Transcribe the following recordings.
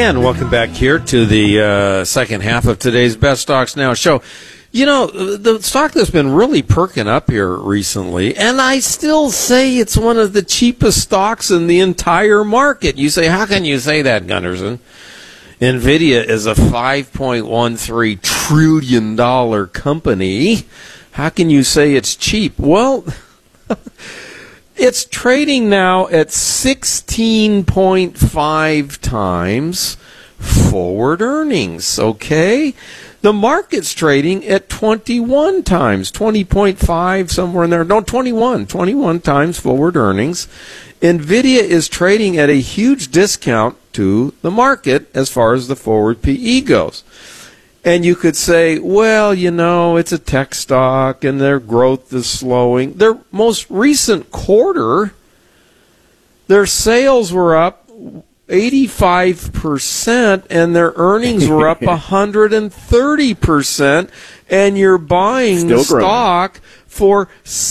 And welcome back here to the second half of today's Best Stocks Now show. You know, the stock that's been really perking up here recently, and I still say it's one of the cheapest stocks in the entire market. You say, how can you say that, Gunderson? NVIDIA is a $5.13 trillion company. How can you say it's cheap? Well, it's trading now at 16.5 times forward earnings, okay? The market's trading at 21 times, 20.5, somewhere in there. No, 21 times forward earnings. NVIDIA is trading at a huge discount to the market as far as the forward PE goes. And you could say, well, you know, it's a tech stock and their growth is slowing. Their most recent quarter, their sales were up 85% and their earnings were up 130%, and you're buying Still the stock for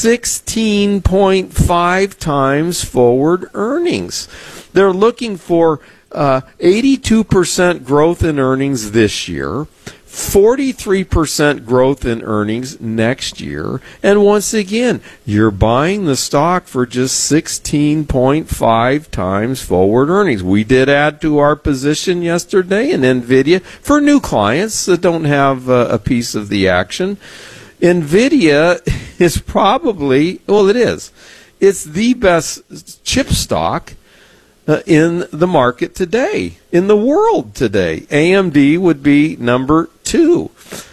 16.5 times forward earnings. They're looking for 82% growth in earnings this year, 43% growth in earnings next year, and once again, you're buying the stock for just 16.5 times forward earnings. We did add to our position yesterday in NVIDIA for new clients that don't have a piece of the action. NVIDIA is probably, well, it is. It's the best chip stock in the market today, in the world today. AMD would be number 2.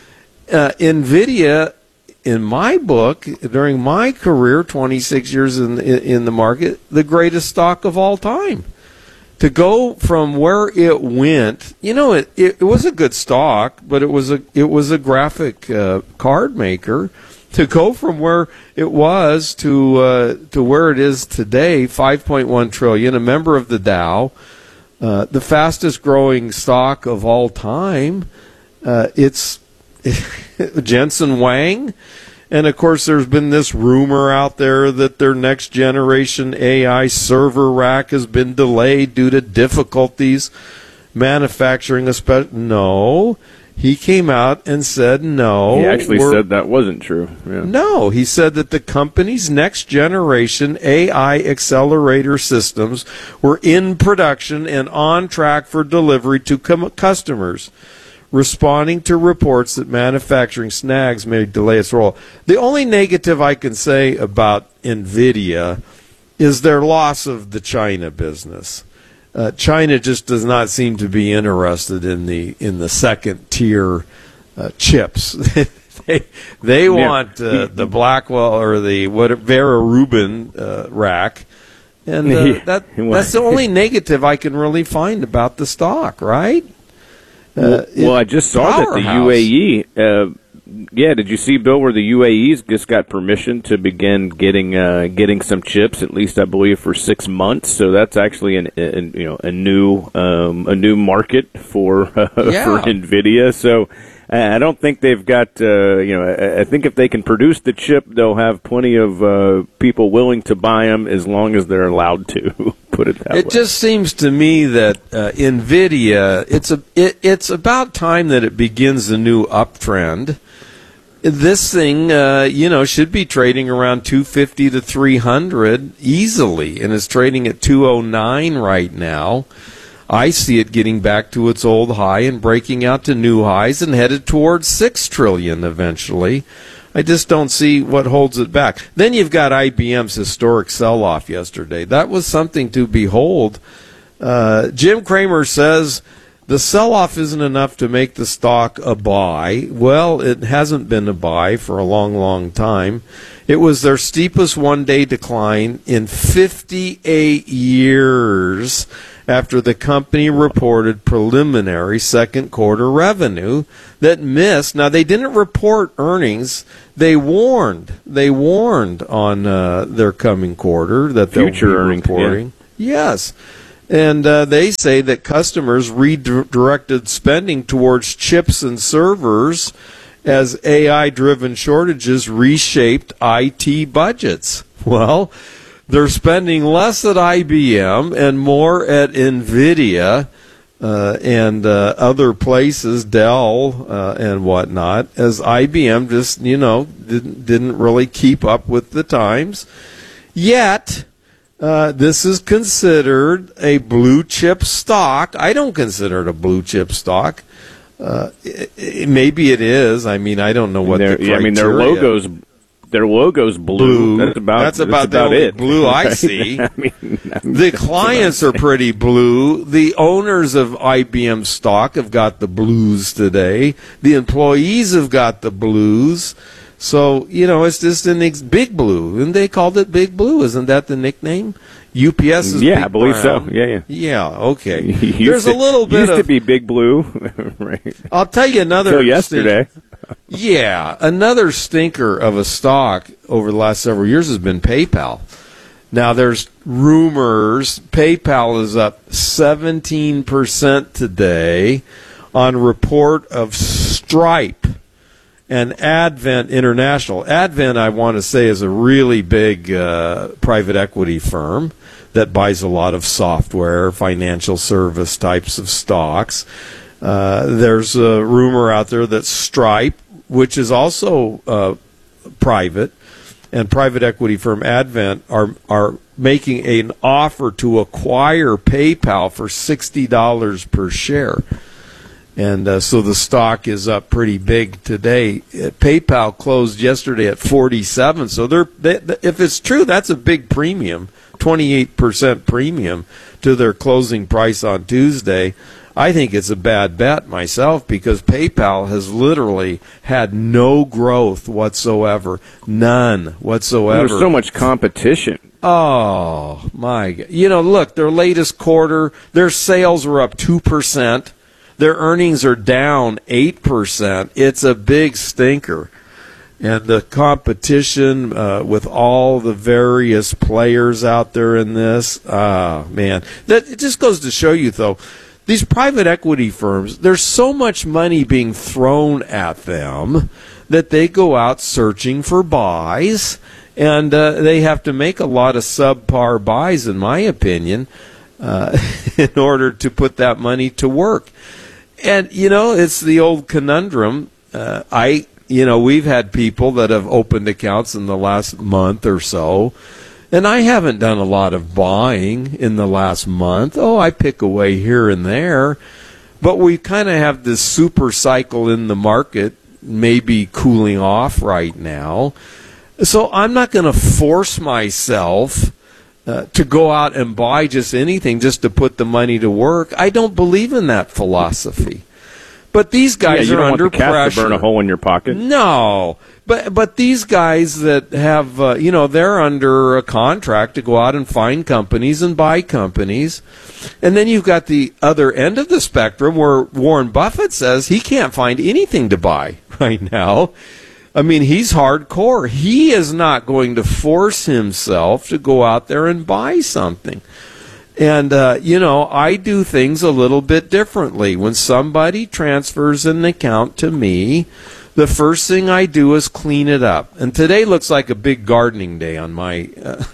NVIDIA, in my book, during my career, 26 years in the market, the greatest stock of all time. To go from where it went, you know, it was a good stock, but it was a graphic card maker. To go from where it was to where it is today, 5.1 trillion, a member of the Dow, the fastest growing stock of all time. It's Jensen Huang, and of course there's been this rumor out there that their next generation AI server rack has been delayed due to difficulties manufacturing a No. He came out and said no. He actually said that wasn't true. Yeah. No, he said that the company's next generation AI accelerator systems were in production and on track for delivery to customers, responding to reports that manufacturing snags may delay its roll. The only negative I can say about NVIDIA is their loss of the China business. China just does not seem to be interested in the second tier chips. they want the Blackwell or the Vera Rubin rack, and that's the only negative I can really find about the stock. Right? Well, I just saw that the UAE. Did you see, Bill, where the UAE's just got permission to begin getting some chips, at least I believe for 6 months? So that's actually a new market for NVIDIA. So I don't think they've got I think if they can produce the chip, they'll have plenty of people willing to buy them as long as they're allowed to. Put it that way. It just seems to me that NVIDIA, it's about time that it begins a new uptrend. This thing, should be trading around 250 to 300 easily, and it's trading at 209 right now. I see it getting back to its old high and breaking out to new highs and headed towards 6 trillion eventually. I just don't see what holds it back. Then you've got IBM's historic sell-off yesterday. That was something to behold. Jim Cramer says the sell-off isn't enough to make the stock a buy. Well, it hasn't been a buy for a long, long time. It was their steepest one-day decline in 58 years after the company reported preliminary second quarter revenue that missed. Now, they didn't report earnings. They warned on their coming quarter that they'll be reporting. Yeah. Yes. And they say that customers redirected spending towards chips and servers as AI-driven shortages reshaped IT budgets. Well, they're spending less at IBM and more at NVIDIA and other places, Dell and whatnot, as IBM just, didn't really keep up with the times. Yet, this is considered a blue chip stock. I don't consider it a blue chip stock. Maybe it is. I mean, I don't know what the criteria. I mean, their logo's blue. That's about the it. Blue I see. I mean, the clients are pretty blue. The owners of IBM stock have got the blues today. The employees have got the blues. So, it's just big blue. And they called it Big Blue. Isn't that the nickname? UPS is Big I believe Brown. so. Yeah. Yeah, okay. There's a little bit used to be Big Blue. Right. I'll tell you another. Until yesterday. Yeah, another stinker of a stock over the last several years has been PayPal. Now, there's rumors PayPal is up 17% today on report of Stripe and Advent International. Advent, I want to say, is a really big private equity firm that buys a lot of software, financial service types of stocks. There's a rumor out there that Stripe, which is also private, and private equity firm Advent are making an offer to acquire PayPal for $60 per share. And so the stock is up pretty big today. PayPal closed yesterday at 47. So if it's true, that's a big premium, 28% premium to their closing price on Tuesday. I think it's a bad bet myself because PayPal has literally had no growth whatsoever. None whatsoever. There's so much competition. Oh, my God. Look, their latest quarter, their sales were up 2%. Their earnings are down 8%. It's a big stinker. And the competition with all the various players out there in this, man. It just goes to show you, though, these private equity firms, there's so much money being thrown at them that they go out searching for buys, and they have to make a lot of subpar buys, in my opinion, in order to put that money to work. And, it's the old conundrum. We've had people that have opened accounts in the last month or so, and I haven't done a lot of buying in the last month. Oh, I pick away here and there. But we kind of have this super cycle in the market, maybe cooling off right now. So I'm not going to force myself to go out and buy just anything just to put the money to work. I don't believe in that philosophy. But these guys are under pressure. You don't want the cat to burn a hole in your pocket. No. But these guys that have, they're under a contract to go out and find companies and buy companies. And then you've got the other end of the spectrum where Warren Buffett says he can't find anything to buy right now. I mean, he's hardcore. He is not going to force himself to go out there and buy something. And, I do things a little bit differently. When somebody transfers an account to me, the first thing I do is clean it up. And today looks like a big gardening day on my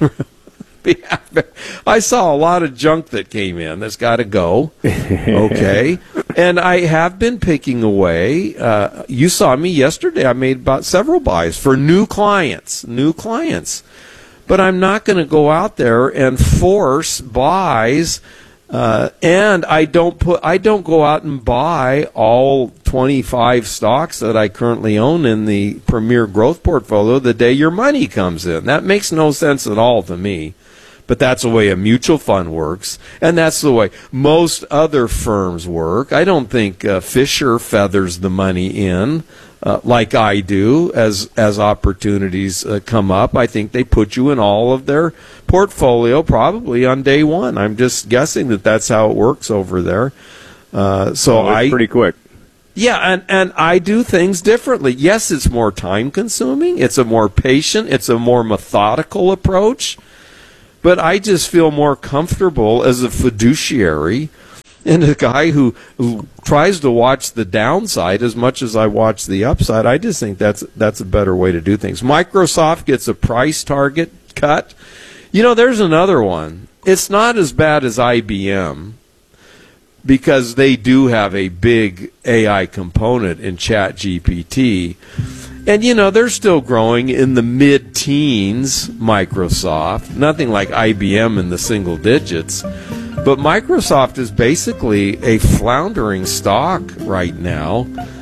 behalf. I saw a lot of junk that came in that's got to go. Okay. And I have been picking away. You saw me yesterday. I made about several buys for new clients. But I'm not going to go out there and force buys. And I don't go out and buy all 25 stocks that I currently own in the Premier Growth portfolio the day your money comes in. That makes no sense at all to me. But that's the way a mutual fund works, and that's the way most other firms work. I don't think Fisher feathers the money in like I do as opportunities come up. I think they put you in all of their portfolio probably on day one. I'm just guessing that that's how it works over there. It's pretty quick. Yeah, and I do things differently. Yes, it's more time-consuming. It's a more patient. It's a more methodical approach. But I just feel more comfortable as a fiduciary and a guy who tries to watch the downside as much as I watch the upside. I just think that's a better way to do things. Microsoft gets a price target cut. There's another one. It's not as bad as IBM, because they do have a big AI component in ChatGPT. And, they're still growing in the mid-teens, Microsoft. Nothing like IBM in the single digits. But Microsoft is basically a floundering stock right now,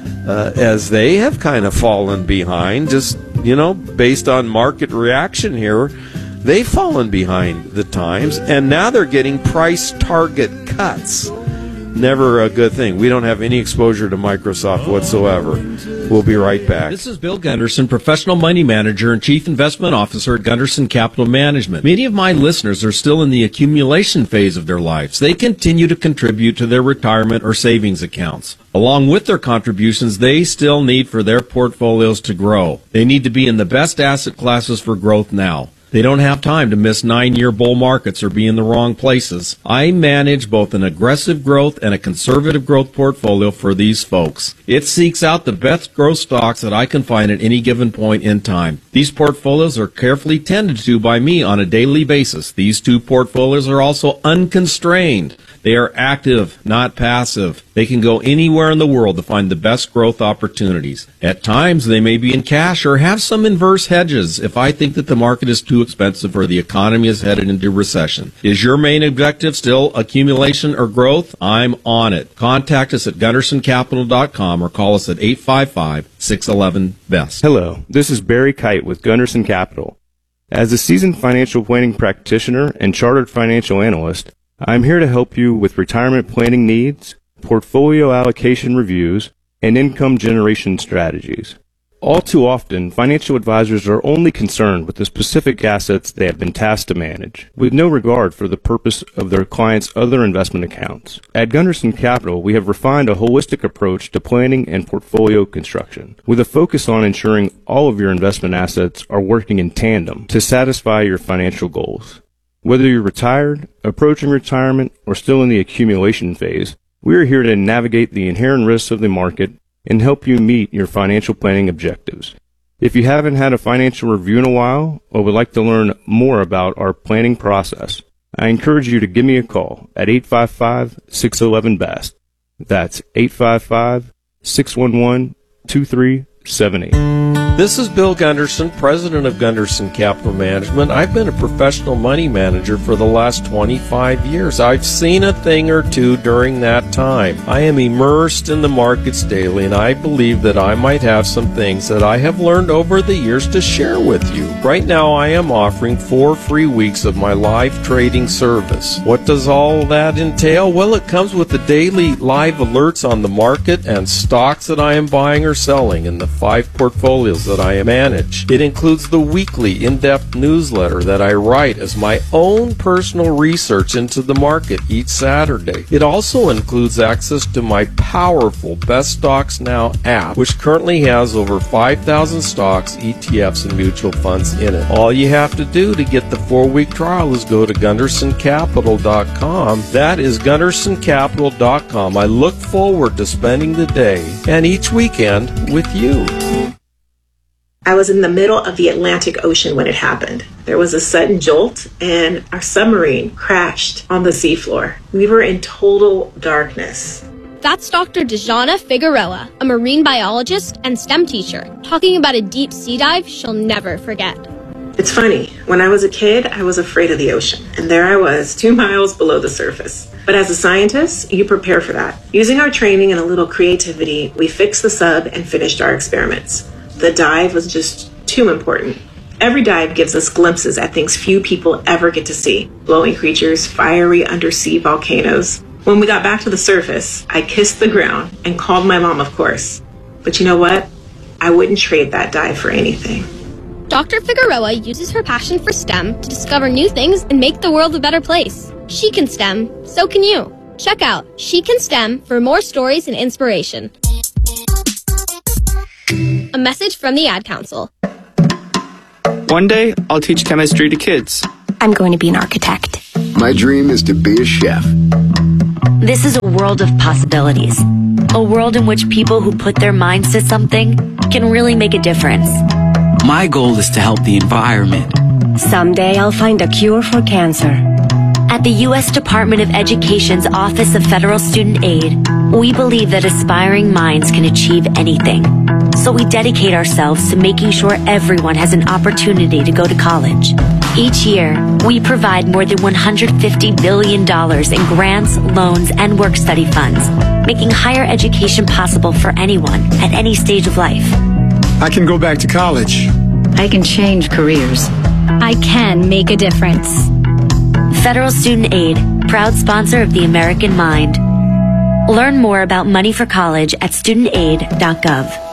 as they have kind of fallen behind, just, based on market reaction here. They've fallen behind the times, and now they're getting price target cuts. Never a good thing. We don't have any exposure to Microsoft whatsoever. We'll be right back. This is Bill Gunderson, professional money manager and chief investment officer at Gunderson Capital Management. Many of my listeners are still in the accumulation phase of their lives. They continue to contribute to their retirement or savings accounts. Along with their contributions, they still need for their portfolios to grow. They need to be in the best asset classes for growth now. They don't have time to miss 9-year bull markets or be in the wrong places. I manage both an aggressive growth and a conservative growth portfolio for these folks. It seeks out the best growth stocks that I can find at any given point in time. These portfolios are carefully tended to by me on a daily basis. These two portfolios are also unconstrained. They are active, not passive. They can go anywhere in the world to find the best growth opportunities. At times, they may be in cash or have some inverse hedges if I think that the market is too expensive or the economy is headed into recession. Is your main objective still accumulation or growth? I'm on it. Contact us at GundersonCapital.com or call us at 855-611-BEST. Hello, this is Barry Kite with Gunderson Capital. As a seasoned financial planning practitioner and chartered financial analyst, I'm here to help you with retirement planning needs, portfolio allocation reviews, and income generation strategies. All too often, financial advisors are only concerned with the specific assets they have been tasked to manage, with no regard for the purpose of their clients' other investment accounts. At Gunderson Capital, we have refined a holistic approach to planning and portfolio construction, with a focus on ensuring all of your investment assets are working in tandem to satisfy your financial goals. Whether you're retired, approaching retirement, or still in the accumulation phase, we are here to navigate the inherent risks of the market and help you meet your financial planning objectives. If you haven't had a financial review in a while or would like to learn more about our planning process, I encourage you to give me a call at 855-611-BEST. That's 855-611-2378. This is Bill Gunderson, president of Gunderson Capital Management. I've been a professional money manager for the last 25 years. I've seen a thing or two during that time. I am immersed in the markets daily, and I believe that I might have some things that I have learned over the years to share with you. Right now, I am offering 4 free weeks of my live trading service. What does all that entail? Well, it comes with the daily live alerts on the market and stocks that I am buying or selling in the 5 portfolios that I manage. It includes the weekly in-depth newsletter that I write as my own personal research into the market each Saturday. It also includes access to my powerful Best Stocks Now app, which currently has over 5,000 stocks, ETFs, and mutual funds in it. All you have to do to get the 4-week trial is go to GundersonCapital.com. That is GundersonCapital.com. I look forward to spending the day and each weekend with you. I was in the middle of the Atlantic Ocean when it happened. There was a sudden jolt and our submarine crashed on the seafloor. We were in total darkness. That's Dr. Dejana Figueroa, a marine biologist and STEM teacher, talking about a deep sea dive she'll never forget. It's funny, when I was a kid, I was afraid of the ocean, and there I was, 2 miles below the surface. But as a scientist, you prepare for that. Using our training and a little creativity, we fixed the sub and finished our experiments. The dive was just too important. Every dive gives us glimpses at things few people ever get to see. Glowing creatures, fiery undersea volcanoes. When we got back to the surface, I kissed the ground and called my mom, of course. But you know what? I wouldn't trade that dive for anything. Dr. Figueroa uses her passion for STEM to discover new things and make the world a better place. She can STEM, so can you. Check out She Can STEM for more stories and inspiration. A message from the Ad Council. One day, I'll teach chemistry to kids. I'm going to be an architect. My dream is to be a chef. This is a world of possibilities. A world in which people who put their minds to something can really make a difference. My goal is to help the environment. Someday I'll find a cure for cancer. At the U.S. Department of Education's Office of Federal Student Aid, we believe that aspiring minds can achieve anything. So we dedicate ourselves to making sure everyone has an opportunity to go to college. Each year, we provide more than $150 billion in grants, loans, and work-study funds, making higher education possible for anyone at any stage of life. I can go back to college. I can change careers. I can make a difference. Federal Student Aid, proud sponsor of the American Mind. Learn more about money for college at studentaid.gov.